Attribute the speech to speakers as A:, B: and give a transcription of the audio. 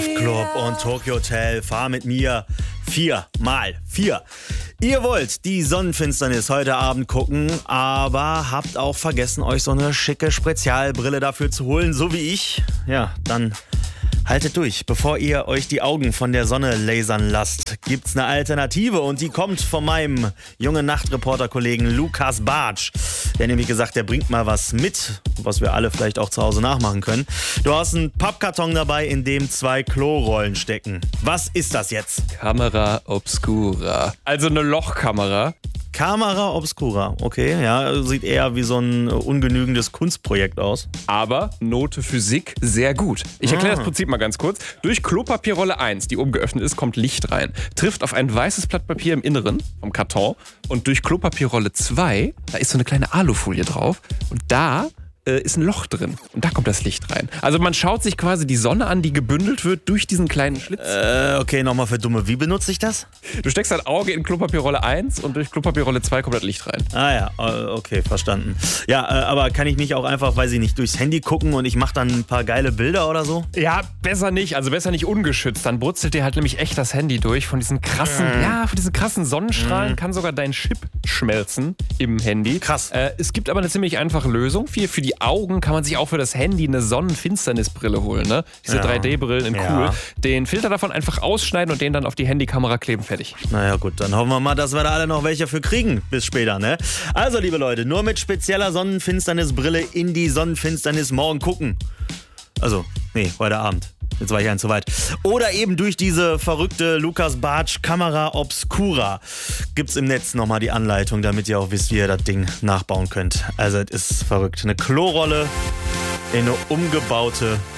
A: Kraftklub und Tokyo Hotel. Fahr mit mir 4x4. Ihr wollt die Sonnenfinsternis heute Abend gucken, aber habt auch vergessen, euch so eine schicke Spezialbrille dafür zu holen, so wie ich. Ja, dann haltet durch. Bevor ihr euch die Augen von der Sonne lasern lasst, gibt's eine Alternative und die kommt von meinem jungen Nachtreporter-Kollegen Lukas Bartsch. Der hat nämlich gesagt, der bringt mal was mit, was wir alle vielleicht auch zu Hause nachmachen können. Du hast einen Pappkarton dabei, in dem 2 Klorollen stecken. Was ist das jetzt?
B: Kamera Obscura. Also eine Lochkamera.
A: Kamera Obscura, okay, ja, sieht eher wie so ein ungenügendes Kunstprojekt aus.
B: Aber Note Physik sehr gut. Ich erkläre das Prinzip mal ganz kurz. Durch Klopapierrolle 1, die oben geöffnet ist, kommt Licht rein. Trifft auf ein weißes Blatt Papier im Inneren vom Karton. Und durch Klopapierrolle 2, da ist so eine kleine Alufolie drauf. Und da ist ein Loch drin. Und da kommt das Licht rein. Also man schaut sich quasi die Sonne an, die gebündelt wird durch diesen kleinen Schlitz.
A: Okay, nochmal für Dumme. Wie benutze ich das?
B: Du steckst dein Auge in Klopapierrolle 1 und durch Klopapierrolle 2 kommt das Licht rein.
A: Ah ja, okay, verstanden. Ja, aber kann ich nicht auch einfach, weiß ich nicht, durchs Handy gucken und ich mache dann ein paar geile Bilder oder so?
B: Ja, besser nicht. Also besser nicht ungeschützt. Dann brutzelt dir halt nämlich echt das Handy durch. Von diesen krassen Sonnenstrahlen kann sogar dein Chip schmelzen im Handy.
A: Krass.
B: Es gibt aber eine ziemlich einfache Lösung. Für die Augen kann man sich auch für das Handy eine Sonnenfinsternisbrille holen. Ne? Diese 3D-Brillen in cool. Den Filter davon einfach ausschneiden und den dann auf die Handykamera kleben. Fertig.
A: Naja gut, dann hoffen wir mal, dass wir da alle noch welche für kriegen. Bis später, ne? Also, liebe Leute, nur mit spezieller Sonnenfinsternisbrille in die Sonnenfinsternis morgen gucken. Also, nee, heute Abend. Jetzt war ich ein zu weit. Oder eben durch diese verrückte Lukas Bartsch Kamera Obscura. Gibt's im Netz nochmal die Anleitung, damit ihr auch wisst, wie ihr das Ding nachbauen könnt. Also, es ist verrückt. Eine Klorolle in eine umgebaute